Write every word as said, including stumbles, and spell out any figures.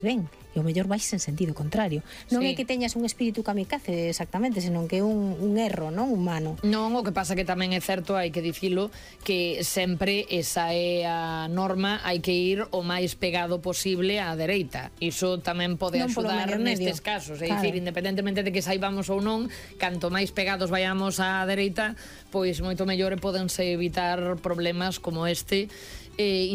ben, e o mellor vais en sentido contrario. Non Sí. é que teñas un espírito kamikaze exactamente, senón que é un, un erro, non, humano. Non, o que pasa que tamén é certo, hai que dicilo, que sempre esa é a norma, hai que ir o máis pegado posible á dereita. Iso tamén pode Non polo axudar medio medio. nestes casos, é Claro. dicir, independentemente de que saibamos ou non, canto máis pegados vayamos á dereita, pois moito mellor e pódense evitar problemas como este. Eh,